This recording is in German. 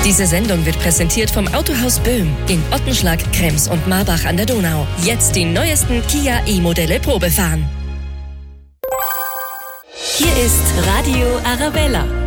Diese Sendung wird präsentiert vom Autohaus Böhm in Ottenschlag, Krems und Marbach an der Donau. Jetzt die neuesten Kia E-Modelle Probefahren. Hier ist Radio Arabella.